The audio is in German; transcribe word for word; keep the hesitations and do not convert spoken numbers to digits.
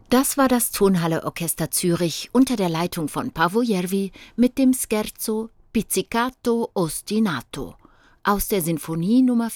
Das war das Tonhalle Orchester Zürich unter der Leitung von Paavo Järvi mit dem Scherzo Pizzicato ostinato aus der Sinfonie Nummer